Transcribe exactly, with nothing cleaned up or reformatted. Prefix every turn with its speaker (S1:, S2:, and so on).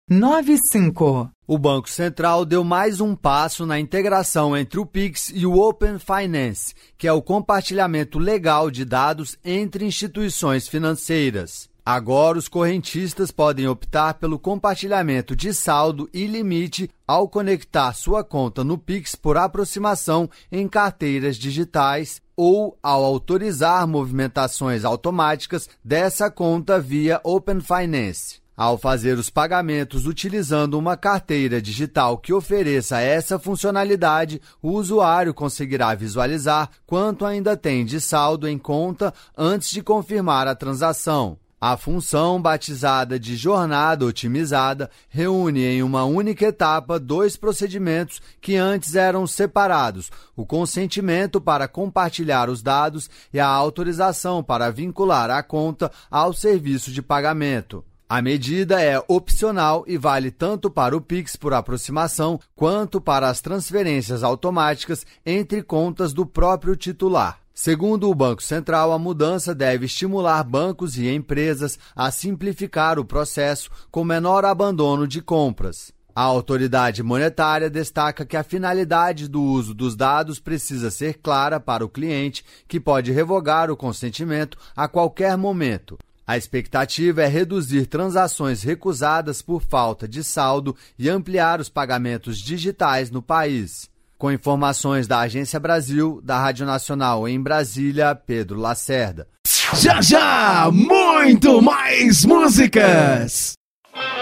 S1: nove cinco.
S2: O Banco Central deu mais um passo na integração entre o Pix e o Open Finance, que é o compartilhamento legal de dados entre instituições financeiras. Agora, os correntistas podem optar pelo compartilhamento de saldo e limite ao conectar sua conta no Pix por aproximação em carteiras digitais ou ao autorizar movimentações automáticas dessa conta via Open Finance. Ao fazer os pagamentos utilizando uma carteira digital que ofereça essa funcionalidade, o usuário conseguirá visualizar quanto ainda tem de saldo em conta antes de confirmar a transação. A função, batizada de jornada otimizada, reúne em uma única etapa dois procedimentos que antes eram separados: o consentimento para compartilhar os dados e a autorização para vincular a conta ao serviço de pagamento. A medida é opcional e vale tanto para o Pix por aproximação quanto para as transferências automáticas entre contas do próprio titular. Segundo o Banco Central, a mudança deve estimular bancos e empresas a simplificar o processo com menor abandono de compras. A autoridade monetária destaca que a finalidade do uso dos dados precisa ser clara para o cliente, que pode revogar o consentimento a qualquer momento. A expectativa é reduzir transações recusadas por falta de saldo e ampliar os pagamentos digitais no país. Com informações da Agência Brasil, da Rádio Nacional em Brasília, Pedro Lacerda.
S3: Já já, muito mais músicas!